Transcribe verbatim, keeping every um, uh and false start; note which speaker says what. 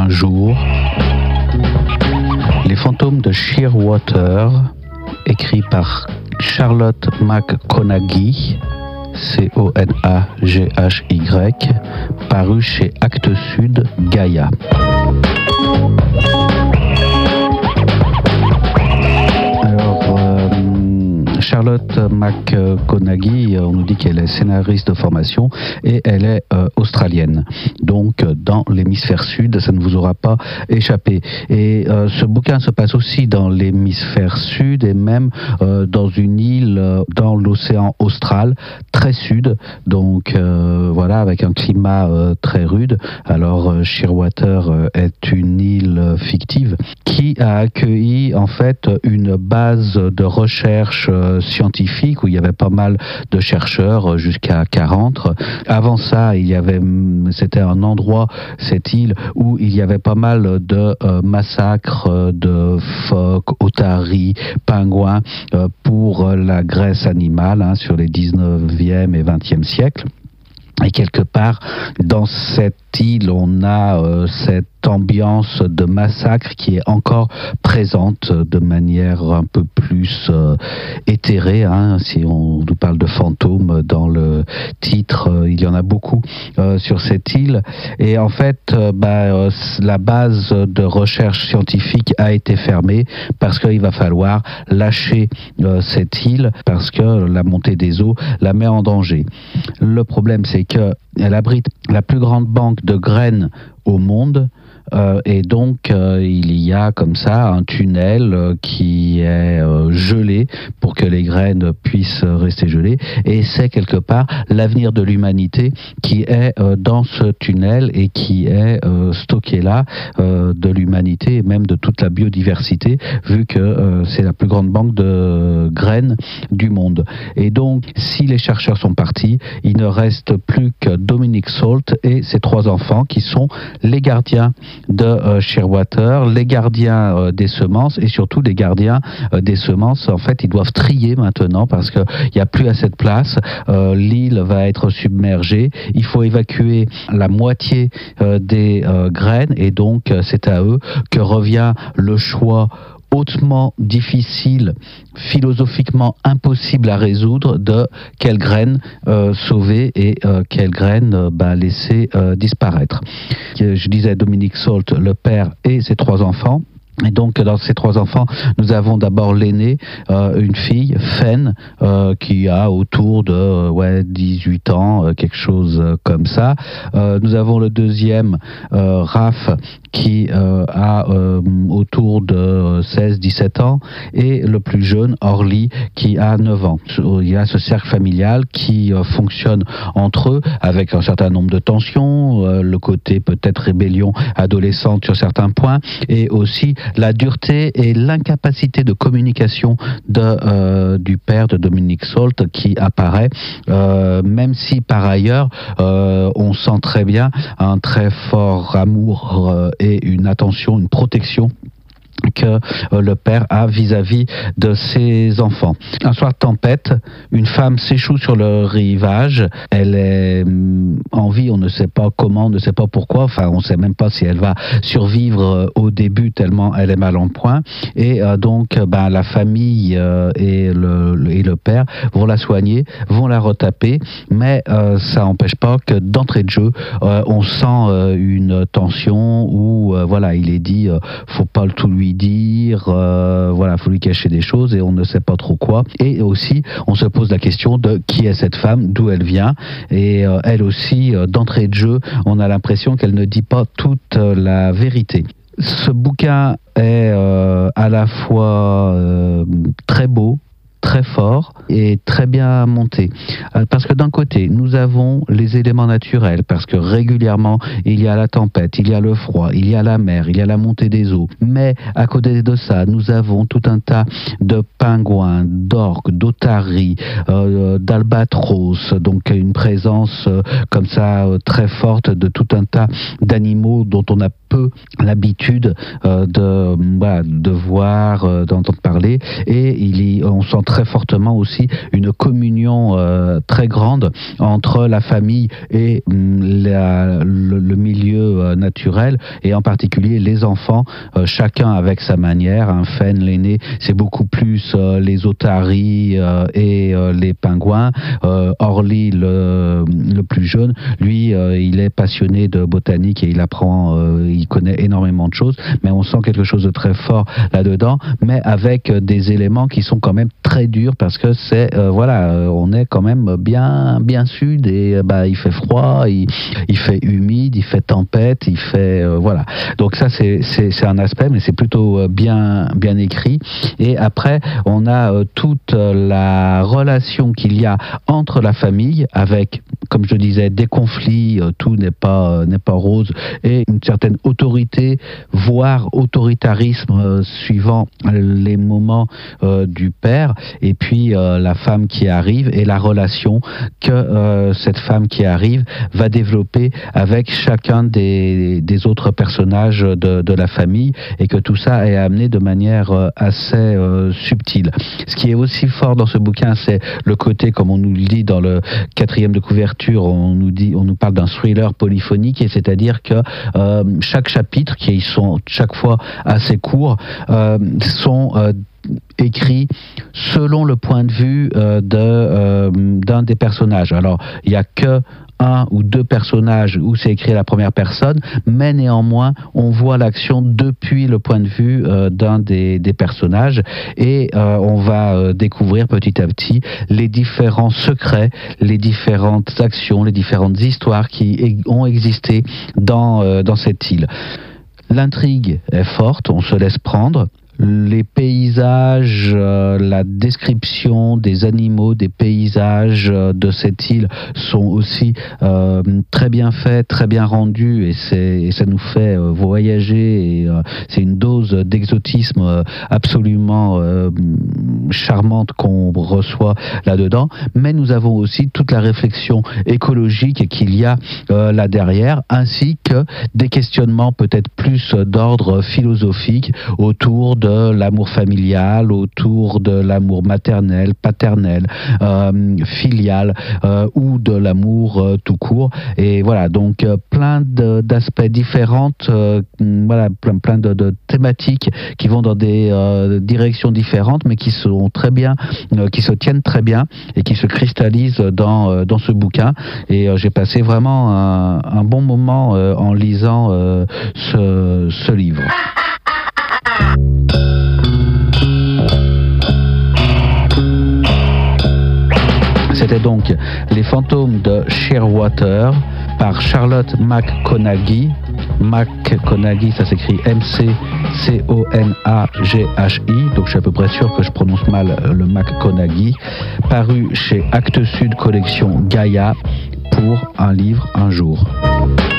Speaker 1: un jour, Les fantômes de Shearwater, écrit par Charlotte McConaghy, C O N A G H Y, paru chez Actes Sud, Gaïa. Alors, euh, Charlotte McConaghy, on nous dit qu'elle est scénariste de formation et elle est euh, australienne. Donc, dans l'hémisphère sud, ça ne vous aura pas échappé. Et euh, ce bouquin se passe aussi dans l'hémisphère sud et même euh, dans une île euh, dans l'océan austral, très sud. Donc, euh, voilà, avec un climat euh, très rude. Alors, euh, Shearwater euh, est une île euh, fictive qui a accueilli en fait une base de recherche euh, scientifique où il y avait pas mal de chercheurs, euh, jusqu'à quarante. Avant ça, il y avait, c'était un endroit, cette île, où il y avait pas mal de euh, massacres euh, de phoques, otaries, pingouins euh, pour la graisse animale hein, sur les dix-neuvième et vingtième siècles. Et quelque part, dans cette île, on a euh, cette ambiance de massacre qui est encore présente de manière un peu plus euh, éthérée. Hein. Si on nous parle de fantômes dans le titre, euh, il y en a beaucoup euh, sur cette île. Et en fait, euh, bah, euh, la base de recherche scientifique a été fermée parce qu'il va falloir lâcher euh, cette île parce que la montée des eaux la met en danger. Le problème, c'est qu'elle abrite la plus grande banque de graines au monde. Euh, et donc, euh, il y a comme ça un tunnel euh, qui est euh, gelé pour que les graines puissent rester gelées. Et c'est quelque part l'avenir de l'humanité qui est euh, dans ce tunnel et qui est euh, stocké là, euh, de l'humanité et même de toute la biodiversité, vu que euh, c'est la plus grande banque de graines du monde. Et donc, si les chercheurs sont partis, il ne reste plus que Dominic Salt et ses trois enfants qui sont les gardiens de euh, Shearwater, les gardiens euh, des semences et surtout les gardiens euh, des semences. En fait, ils doivent trier maintenant parce qu'il n'y a plus assez de place. Euh, l'île va être submergée. Il faut évacuer la moitié euh, des euh, graines et donc euh, c'est à eux que revient le choix hautement difficile, philosophiquement impossible à résoudre de quelles graines euh, sauver et euh, quelles graines euh, bah, laisser euh, disparaître. Je disais Dominic Salt, le père et ses trois enfants. Et donc, dans ces trois enfants, nous avons d'abord l'aîné, euh, une fille, Fen, euh, qui a autour de euh, ouais, dix-huit ans, euh, quelque chose euh, comme ça. Euh, nous avons le deuxième, euh, Raph, qui euh, a euh, autour de seize dix-sept ans, et le plus jeune, Orly, qui a neuf ans. Il y a ce cercle familial qui euh, fonctionne entre eux, avec un certain nombre de tensions, euh, le côté peut-être rébellion adolescente sur certains points, et aussi la dureté et l'incapacité de communication de, euh, du père de Dominic Salt qui apparaît, euh, même si par ailleurs euh, on sent très bien un très fort amour euh, et une attention, une protection que euh, le père a vis-à-vis de ses enfants. Un soir de tempête, une femme s'échoue sur le rivage. Elle est hum, en vie, on ne sait pas comment, on ne sait pas pourquoi. Enfin, on ne sait même pas si elle va survivre euh, au début tellement elle est mal en point. Et euh, donc, ben, la famille euh, et, le, le, et le père vont la soigner, vont la retaper, mais euh, ça n'empêche pas que d'entrée de jeu, euh, on sent euh, une tension où, euh, voilà, il est dit, euh, faut pas tout lui dire, euh, voilà, faut lui cacher des choses et on ne sait pas trop quoi. Et aussi, on se pose la question de qui est cette femme, d'où elle vient. Et euh, elle aussi, euh, d'entrée de jeu, on a l'impression qu'elle ne dit pas toute euh, la vérité. Ce bouquin est euh, à la fois euh, très beau, très fort et très bien monté. Parce que d'un côté, nous avons les éléments naturels, parce que régulièrement, il y a la tempête, il y a le froid, il y a la mer, il y a la montée des eaux. Mais à côté de ça, nous avons tout un tas de pingouins, d'orques, d'otaries, euh, d'albatros, donc une présence euh, comme ça euh, très forte de tout un tas d'animaux dont on a peu l'habitude euh, de, bah, de voir, euh, d'entendre parler, et il y, on sent très fortement aussi une communion euh, très grande entre la famille et la, le, le milieu euh, naturel, et en particulier les enfants, euh, chacun avec sa manière. Un Fen, l'aîné, c'est beaucoup plus euh, les otaries euh, et euh, les pingouins. Euh, Orly, le, le plus jeune, lui, euh, il est passionné de botanique et il apprend, euh, il connaît énormément de choses, mais on sent quelque chose de très fort là-dedans, mais avec euh, des éléments qui sont quand même très durs, parce que c'est, euh, voilà, euh, on est quand même bien, bien sud, et euh, bah, il fait froid, il, il fait humide, il fait tempête, il fait, euh, voilà. Donc ça, c'est, c'est, c'est un aspect, mais c'est plutôt euh, bien, bien écrit. Et après, on a euh, toute euh, la relation qu'il y a entre la famille, avec, comme je disais, des conflits, euh, tout n'est pas, euh, n'est pas rose, et une certaine autorité, voire autoritarisme, euh, suivant les moments euh, du père, et puis euh, la femme qui arrive, et la relation que euh, cette femme qui arrive va développer avec chacun des, des autres personnages de, de la famille, et que tout ça est amené de manière euh, assez euh, subtile. Ce qui est aussi fort dans ce bouquin, c'est le côté, comme on nous le dit dans le quatrième de couverture, on nous dit, on nous parle d'un thriller polyphonique, et c'est-à-dire que euh, chaque chapitre, qui sont chaque fois assez courts, euh, sont euh, écrits selon le point de vue euh, de, euh, d'un des personnages. Alors, il n'y a que un ou deux personnages où c'est écrit à la première personne, mais néanmoins, on voit l'action depuis le point de vue euh, d'un des, des personnages, et euh, on va euh, découvrir petit à petit les différents secrets, les différentes actions, les différentes histoires qui ont existé dans, euh, dans cette île. L'intrigue est forte, on se laisse prendre. Les paysages, euh, la description des animaux, des paysages euh, de cette île sont aussi euh, très bien faits, très bien rendus, et, c'est, et ça nous fait euh, voyager, et euh, c'est une dose d'exotisme euh, absolument euh, charmante qu'on reçoit là-dedans. Mais nous avons aussi toute la réflexion écologique qu'il y a euh, là derrière, ainsi que des questionnements peut-être plus d'ordre philosophique autour de de l'amour familial, autour de l'amour maternel, paternel, euh, filial, euh, ou de l'amour euh, tout court. Et voilà, donc euh, plein de, d'aspects différents, euh, voilà, plein, plein de, de thématiques qui vont dans des euh, directions différentes, mais qui sont très bien, euh, qui se tiennent très bien, et qui se cristallisent dans, euh, dans ce bouquin. Et euh, j'ai passé vraiment un, un bon moment euh, en lisant euh, ce, ce livre. C'était donc Les fantômes de Shearwater par Charlotte McConaghy. McConaghy, ça s'écrit M C C O N A G H I, donc je suis à peu près sûr que je prononce mal le McConaghy, paru chez Actes Sud Collection Gaïa pour Un livre un jour.